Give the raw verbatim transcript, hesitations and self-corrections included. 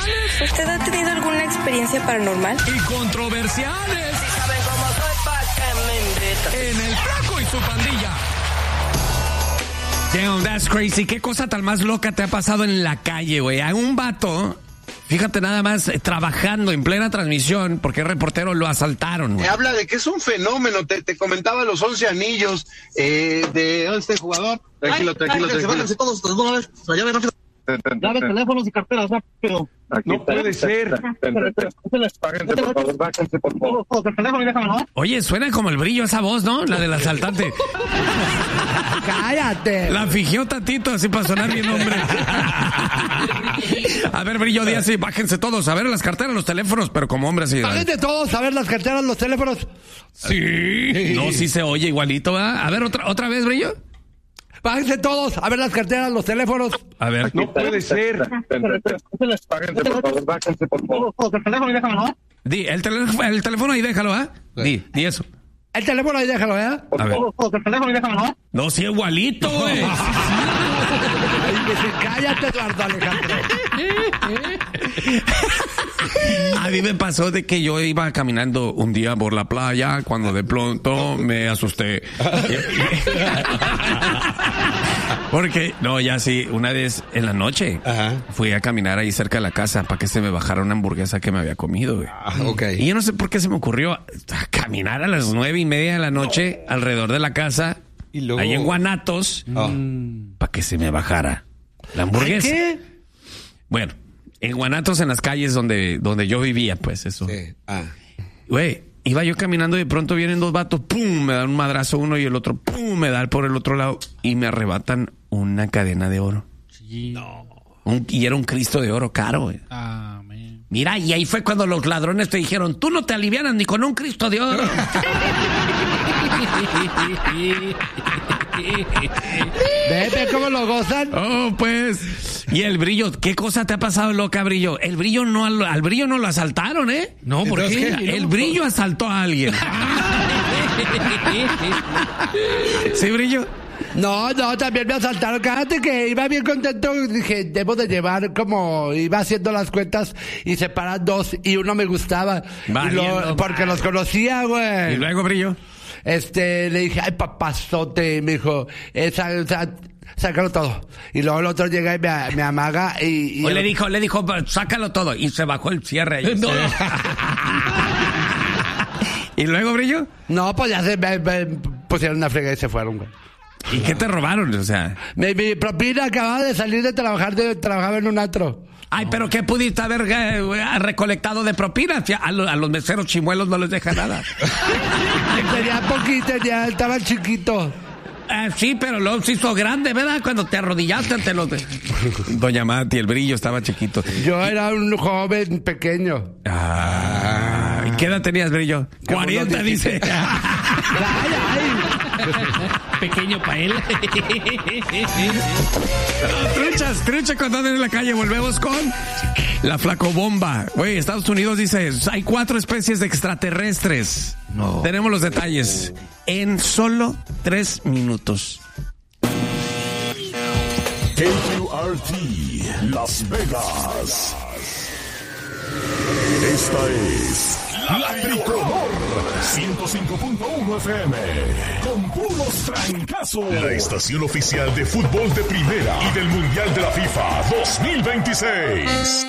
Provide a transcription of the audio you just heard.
especiales. ¿Usted ha tenido alguna experiencia paranormal? Y controversiales. Si saben cómo soy, pa' que me invitan. En El Flaco y su pandilla. Damn, that's crazy. ¿Qué cosa tan más loca te ha pasado en la calle, güey? A un vato, fíjate nada más, eh, trabajando en plena transmisión, porque el reportero lo asaltaron, güey. Me habla de que es un fenómeno. Te, te comentaba los once anillos eh, de este jugador. Tranquilo, Ay, tranquilo, bájense, tranquilo. bájense todos de una vez. La llave rápido. Llave, teléfonos y carteras rápido. No puede ser. Bájense, por favor, bájense, por favor. Todos el teléfono y déjame, ¿no? Oye, suena como el Brillo esa voz, ¿no? La del asaltante. ¡Cállate! La fingió tantito así para sonar bien, hombre. A ver, Brillo, di así, bájense todos. A ver las carteras, los teléfonos, pero como hombre así. Bájense todos, a ver las carteras, los teléfonos. Sí. No, sí se oye igualito, ¿verdad? A ver, otra, otra vez, Brillo. Bájense todos, a ver las carteras, los teléfonos. A ver. No puede ser. Bájense, por favor, bájense, por favor. Todos el teléfono y déjame, ¿no? Di, el, teléfono, el teléfono ahí déjalo, ¿ah? Di, di eso. El teléfono ahí déjalo, ¿eh? A ver. Todos el teléfono y déjame, ¿no? No, sí, igualito, güey. Ay, que se cállate, Eduardo Alejandro. A mí me pasó de que yo iba caminando un día por la playa cuando de pronto me asusté. Porque, no, ya sí, una vez en la noche Ajá. fui a caminar ahí cerca de la casa para que se me bajara una hamburguesa que me había comido, güey. Ah, ok. Y yo no sé por qué se me ocurrió caminar a las nueve y media de la noche alrededor de la casa, Y luego... ahí en Guanatos, Ah. para que se me bajara la hamburguesa. ¿Qué? Bueno, en Guanatos, en las calles donde, donde yo vivía, pues eso. Sí. Ah. Güey, iba yo caminando y de pronto vienen dos vatos, pum, me dan un madrazo uno y el otro, pum, me da por el otro lado y me arrebatan una cadena de oro. Sí. No. Un, y era un Cristo de oro caro, güey. Amén. Mira, y ahí fue cuando los ladrones te dijeron, tú no te alivianas ni con un Cristo de oro. Vete cómo lo gozan. Oh, pues. Y el Brillo, ¿qué cosa te ha pasado, loca, Brillo? El Brillo no, al, al Brillo no lo asaltaron, ¿eh? No, ¿por Entonces, qué? ¿qué? El Brillo asaltó a alguien. ¿Sí, Brillo? No, no, también me asaltaron. Cállate que iba bien contento. Dije, debo de llevar como... Iba haciendo las cuentas y separar dos y uno me gustaba. Y Valiendo lo- porque los conocía, ¿Y güey. luego, Brillo? Este, le dije, ay, papazote. Y me dijo, esa, esa, sácalo todo. Y luego el otro llega y me, me amaga y... y O le dijo, le dijo, sácalo todo. Y se bajó el cierre ahí. No. ¿Y luego, Brillo? No, pues ya se me, me pusieron una frega y se fueron, güey. ¿Y qué te robaron? O sea... Mi, mi propina acababa de salir de trabajar, de, trabajaba en un antro. Ay, pero ¿qué pudiste haber eh, recolectado de propinas? A los, a los meseros chimuelos no les deja nada. Tenía poquito, ya estaba chiquito. Ah, sí, pero luego se hizo grande, ¿verdad? Cuando te arrodillaste ante los... de- Doña Mati, el Brillo estaba chiquito. Yo era un joven pequeño. Ah, ¿y qué edad tenías, Brillo? Como cuarenta, unos dice. Ay, ay. Pequeño para él. Truchas, trucha cuando andan en la calle. Volvemos con la flacobomba. Güey, Estados Unidos dice, hay cuatro especies de extraterrestres. No. Tenemos los detalles en solo tres minutos. K Q R T, Las Vegas. Esta es La Tricolor, ciento cinco punto uno F M, con puros trancazos. La estación oficial de fútbol de primera y del Mundial de la FIFA dos mil veintiséis.